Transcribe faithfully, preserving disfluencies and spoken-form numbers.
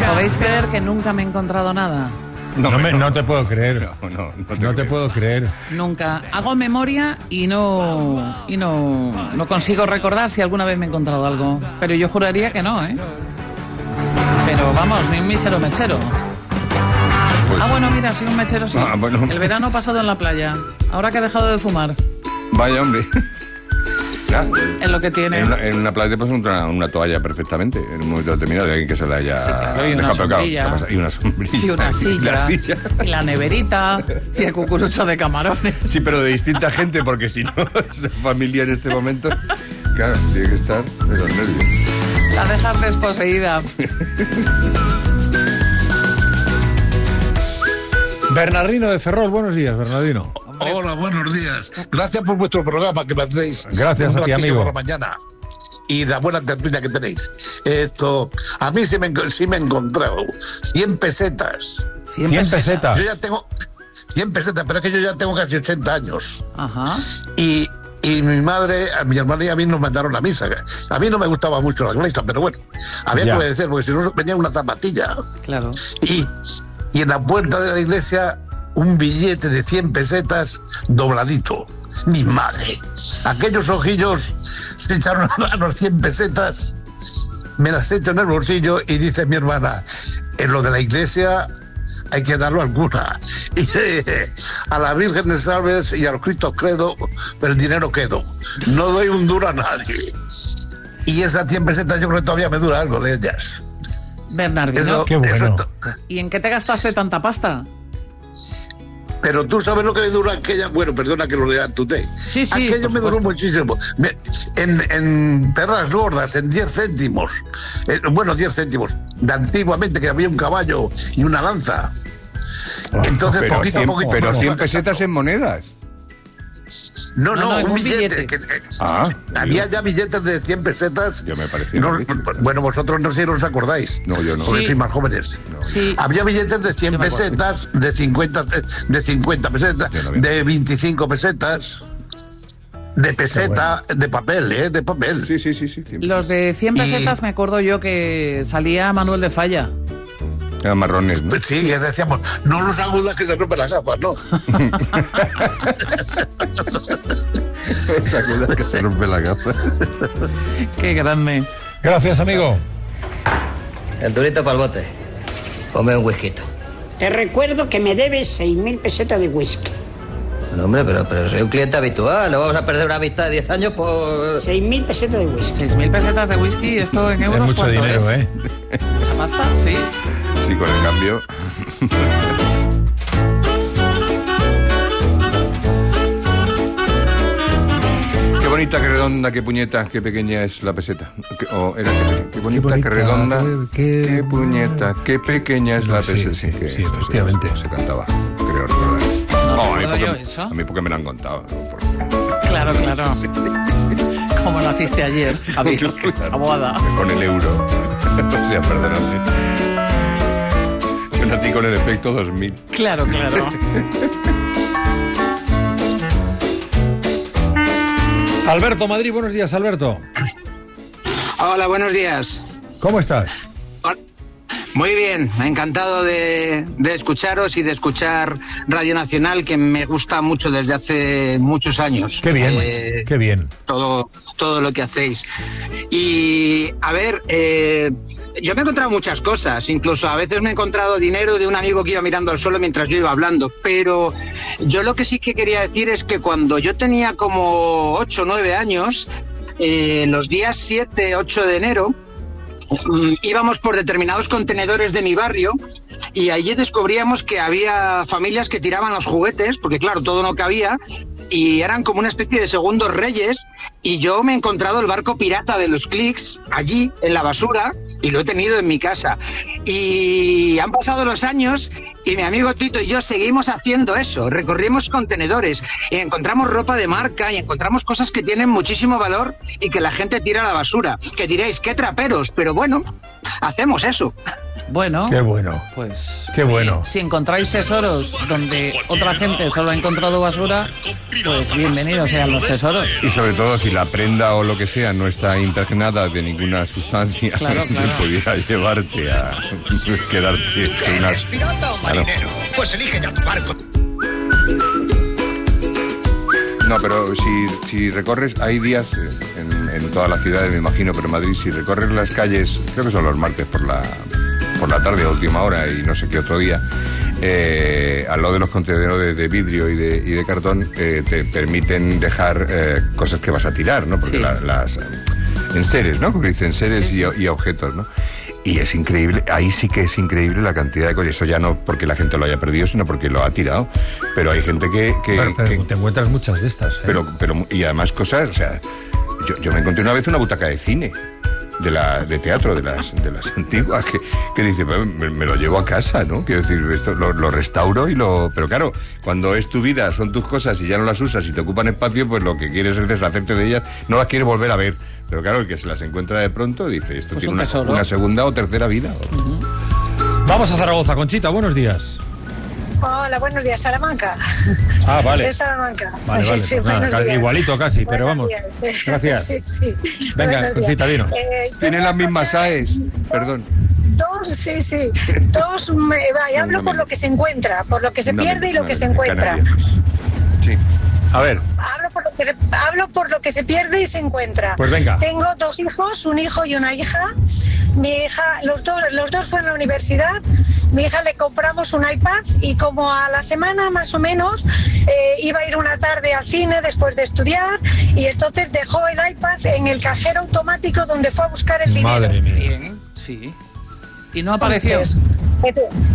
¿Podéis creer que nunca me he encontrado nada? No, no, me, no te puedo creer. No, no, no, te, no te puedo creer. Nunca. Hago memoria y no y no, no consigo recordar si alguna vez me he encontrado algo. Pero yo juraría que no, ¿eh? Pero vamos, ni un mísero mechero. Pues, ah, bueno, mira, sí, un mechero sí. Ah, bueno. El verano pasado en la playa. Ahora que he dejado de fumar. Vaya, hombre. Ya, es lo que tiene. En una, en una playa puedes encontrar una, una toalla perfectamente en un momento determinado de alguien que se la haya sí, claro, y una sombrilla. Y una sombrilla. Y una silla. Y, la silla. Y la neverita. Y el cucurucho de camarones. Sí, pero de distinta gente, porque si no, esa familia en este momento, claro, tiene que estar de los nervios. La dejas desposeída. Bernardino de Ferrol, buenos días, Bernardino. Hola, buenos días. Gracias por vuestro programa que me hacéis. Gracias a ti, amigo. Por la mañana. Y la buena tertulia que tenéis. Esto, a mí sí me, sí me he encontrado cien pesetas. cien pesetas. Yo ya tengo cien pesetas, pero es que yo ya tengo casi ochenta años. Ajá. Y, y mi madre, a mi hermana y a mí nos mandaron a misa. A mí no me gustaba mucho la iglesia, pero bueno, había ya. que obedecer, porque si no venía una zapatilla. Claro. Y, y en la puerta de la iglesia, un billete de cien pesetas dobladito. Mi madre. Aquellos ojillos se echaron a los cien pesetas, me las echo en el bolsillo y dice mi hermana, en lo de la iglesia hay que darlo al cura. Y eh, a la Virgen de Salves y a los Cristos Credo, el dinero quedo. No doy un duro a nadie. Y esas cien pesetas yo creo que todavía me dura algo de ellas. Bernardino, eso, qué bueno. Eso, ¿y en qué te gastaste tanta pasta? Pero tú sabes lo que me duró aquella... Bueno, perdona que lo lea tú te. Sí, sí, aquello me duró muchísimo. En, en perras gordas, en diez céntimos. Eh, bueno, diez céntimos. De antiguamente, que había un caballo y una lanza. Entonces, pero poquito cien, a poquito... Pero cien pesetas en monedas. No, no, no, no un, un billete. billete. Que, ah, había ya billetes de cien pesetas. Yo me parecía. No, bueno, vosotros no sé si os acordáis. No, yo no. Porque sí. sois más jóvenes. No. Sí. Había billetes de cien pesetas, de cincuenta, de cincuenta pesetas, de veinticinco pesetas, de peseta, bueno. de papel, ¿eh? De papel. Sí, sí, sí. sí Los de cien pesetas y... me acuerdo yo que salía Manuel de Falla. Eran marrones, ¿no? Sí, que decíamos, no los agudas que se rompen las gafas, ¿no? Los agudas que se rompen las gafas. Qué grande. Gracias, amigo. El durito para el bote. Ponme un whisky. Te recuerdo que me debes seis mil pesetas de whisky. No, hombre, pero, pero soy un cliente habitual. No vamos a perder una amistad de diez años por... seis mil pesetas de whisky. seis mil pesetas de whisky, esto en euros, es mucho ¿cuánto dinero, es? ¿eh? ¿Esa pasta? Sí. Sí, con el cambio. Qué bonita, qué redonda, qué puñeta, qué pequeña es la peseta. O era qué, qué, bonita, qué bonita, qué redonda, qué, qué puñeta, qué pequeña es la sí, peseta. Sí, que, sí, efectivamente. Se, se cantaba, creo recordar. No, no a, mí porque, yo eso. a mí porque me lo han contado. Porque... Claro, claro. Como naciste ayer, Javier, abogada. Con el euro. O sea, perdóname. Yo nací con el efecto dos mil. Claro, claro. Alberto Madrid, buenos días, Alberto. Hola, buenos días. ¿Cómo estás? Muy bien, encantado de, de escucharos y de escuchar Radio Nacional, que me gusta mucho desde hace muchos años. Qué bien, eh, qué bien. Todo, todo lo que hacéis. Y, a ver, eh, yo me he encontrado muchas cosas, incluso a veces me he encontrado dinero de un amigo que iba mirando al suelo mientras yo iba hablando, pero yo lo que sí que quería decir es que cuando yo tenía como ocho o nueve años, eh, los días siete, ocho de enero, íbamos por determinados contenedores de mi barrio y allí descubríamos que había familias que tiraban los juguetes, porque claro, todo no cabía, y eran como una especie de segundos reyes, y yo me he encontrado el barco pirata de los Clics allí, en la basura, y lo he tenido en mi casa. Y han pasado los años y mi amigo Tito y yo seguimos haciendo eso, recorrimos contenedores y encontramos ropa de marca y encontramos cosas que tienen muchísimo valor y que la gente tira a la basura. Que diréis, qué traperos, pero bueno, hacemos eso. Bueno. Qué bueno. Pues. Qué bueno. Si encontráis tesoros donde otra gente solo ha encontrado basura, pues bienvenidos sean los tesoros. Y sobre todo si la prenda o lo que sea no está impregnada de ninguna sustancia claro, que claro. pudiera llevarte a quedarte hecho unas... ¿Pirata o marinero? Pues elige ya tu barco. No, pero si, si recorres, hay días en, en todas las ciudades, me imagino, pero en Madrid, si recorres las calles, creo que son los martes por la, por la tarde a última hora y no sé qué otro día, eh, al lado de los contenedores de, de vidrio y de, y de cartón, eh, te permiten dejar eh, cosas que vas a tirar, ¿no? Porque sí. la, las enseres, ¿no? Porque dicen enseres sí, sí. Y, y objetos, ¿no? Y es increíble, ahí sí que es increíble la cantidad de cosas. Eso ya no porque la gente lo haya perdido, sino porque lo ha tirado. Pero hay gente que... que, pero, pero que te encuentras muchas de estas, ¿eh? Pero, pero, y además cosas, o sea, yo, yo me encontré una vez una butaca de cine, de la de teatro, de las de las antiguas, que, que dice, me, me lo llevo a casa, ¿no? Quiero decir, esto lo, lo restauro y lo... Pero claro, cuando es tu vida, son tus cosas y ya no las usas y te ocupan espacio, pues lo que quieres es deshacerte de ellas, no las quieres volver a ver. Pero claro, el que se las encuentra de pronto dice, esto pues tiene un una, una segunda o tercera vida. Uh-huh. Vamos a Zaragoza, Conchita, buenos días. Hola, buenos días, Salamanca. Ah, vale. De Salamanca. Vale, vale, sí, pues nada, casi, igualito casi, pero buenos vamos. Días. Gracias. Sí, sí. Venga, Buenos Conchita, dinos. Eh, Tienen las mismas A E S, perdón. Dos, sí, sí. Dos, me, va, y hablo por lo que se encuentra, por lo que se pierde y lo que se encuentra. Sí. A ver. Hablo por, lo que se, hablo por lo que se pierde y se encuentra. Pues venga. Tengo dos hijos, un hijo y una hija. Mi hija, los dos, los dos fueron a la universidad. Mi hija le compramos un iPad y como a la semana más o menos eh, iba a ir una tarde al cine después de estudiar y entonces dejó el iPad en el cajero automático donde fue a buscar el dinero. Madre mía. Bien, sí. Y no apareció. Entonces,